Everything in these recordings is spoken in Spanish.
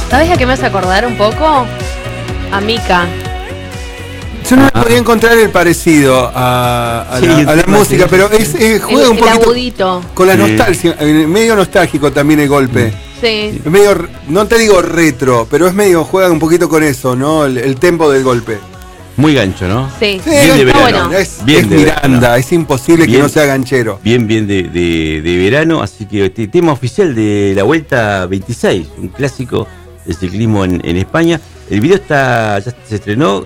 ¿Sabes a qué me hace acordar un poco? A Mika. Yo no podía encontrar el parecido a la música, pero juega un poquito agudito. Con la nostalgia, medio nostálgico también el golpe. Sí. Es medio, no te digo retro, pero es medio, juega un poquito con eso, ¿no? El tempo del golpe. Muy gancho, ¿no? Sí, bien de verano. Bueno. Es Miranda, verano. Es imposible bien, que no sea ganchero. Bien de verano, así que tema oficial de la Vuelta 26, un clásico de ciclismo en España. El video ya se estrenó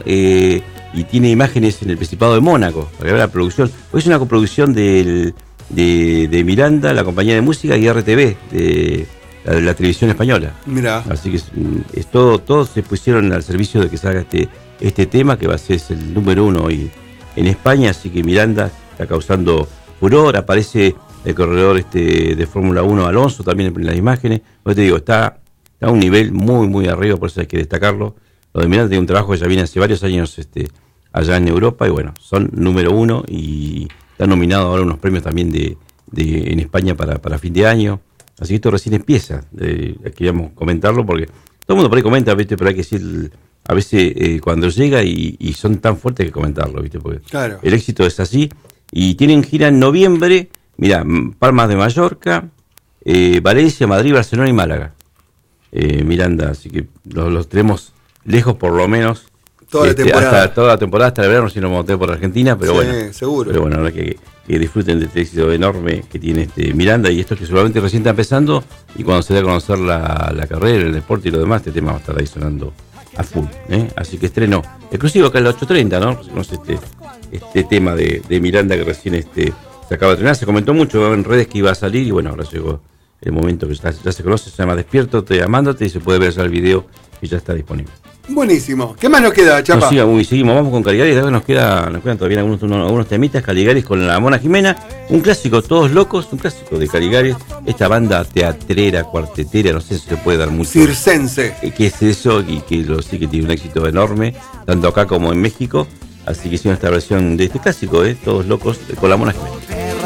y tiene imágenes en el Principado de Mónaco, para ver la producción. Hoy es una coproducción de Miranda, la compañía de música, y RTV, de la televisión española. Mirá. Así que es todos se pusieron al servicio de que salga este tema, que va a ser el número 1 hoy en España, así que Miranda está causando furor. Aparece el corredor de Fórmula 1 Alonso también en las imágenes. Pues te digo, está a un nivel muy muy arriba, por eso hay que destacarlo. Lo de Miranda tiene un trabajo que ya viene hace varios años allá en Europa, y bueno, son número 1 y están nominados ahora unos premios también en España para fin de año. Así que esto recién empieza. Queríamos comentarlo porque todo el mundo por ahí comenta, ¿viste? Pero hay que decir a veces cuando llega y son tan fuertes que comentarlo, ¿viste? Porque claro, el éxito es así. Y tienen gira en noviembre, mira, Palmas de Mallorca, Valencia, Madrid, Barcelona y Málaga. Miranda, así que los tenemos lejos por lo menos. Toda la temporada. Toda la temporada, hasta el verano, si no me monté por Argentina, pero sí, bueno. Seguro. Pero bueno, ahora que disfruten de este éxito enorme que tiene Miranda, y esto que seguramente recién está empezando, y cuando se dé a conocer la carrera, el deporte y lo demás, este tema va a estar ahí sonando a full, Así que estreno exclusivo acá en la 8:30, ¿no? No sé, este tema de Miranda que recién se acaba de estrenar. Se comentó mucho en redes que iba a salir, y bueno, ahora llegó el momento que ya se conoce. Se llama Despiértate Amándote, y se puede ver ya el video que ya está disponible. Buenísimo. ¿Qué más nos queda, Chapa? Seguimos, vamos con Caligaris. Nos quedan todavía algunos temitas. Caligaris con la Mona Jimena, un clásico, Todos Locos, un clásico de Caligaris, esta banda teatrera, cuartetera, no sé si se puede dar mucho. Circense. ¿Qué es eso? Y que sí que tiene un éxito enorme, tanto acá como en México. Así que hicimos esta versión de este clásico, Todos Locos, con la Mona Jimena.